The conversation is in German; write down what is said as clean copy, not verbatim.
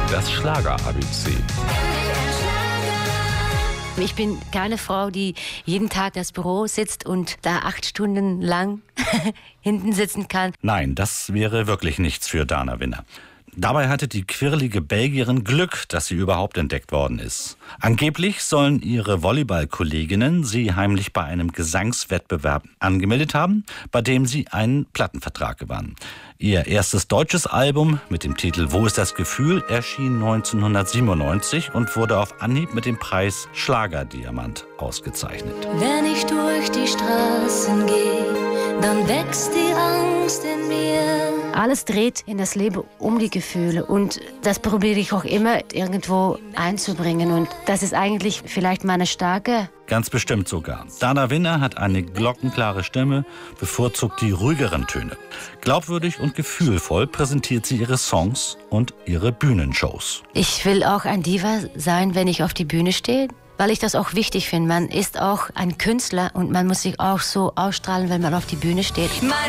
Das Schlager-ABC. Ich bin keine Frau, die jeden Tag das Büro sitzt und da 8 Stunden lang hinten sitzen kann. Nein, das wäre wirklich nichts für Dana Winner. Dabei hatte die quirlige Belgierin Glück, dass sie überhaupt entdeckt worden ist. Angeblich sollen ihre Volleyballkolleginnen sie heimlich bei einem Gesangswettbewerb angemeldet haben, bei dem sie einen Plattenvertrag gewann. Ihr erstes deutsches Album mit dem Titel Wo ist das Gefühl erschien 1997 und wurde auf Anhieb mit dem Preis Schlagerdiamant ausgezeichnet. Wenn ich durch die Straßen gehe, dann wächst die Angst in mir. Alles dreht in das Leben um die Gefühle und das probiere ich auch immer irgendwo einzubringen und das ist eigentlich vielleicht meine Stärke. Ganz bestimmt sogar. Dana Winner hat eine glockenklare Stimme, bevorzugt die ruhigeren Töne. Glaubwürdig und gefühlvoll präsentiert sie ihre Songs und ihre Bühnenshows. Ich will auch ein Diva sein, wenn ich auf die Bühne stehe, weil ich das auch wichtig finde. Man ist auch ein Künstler und man muss sich auch so ausstrahlen, wenn man auf die Bühne steht. Mein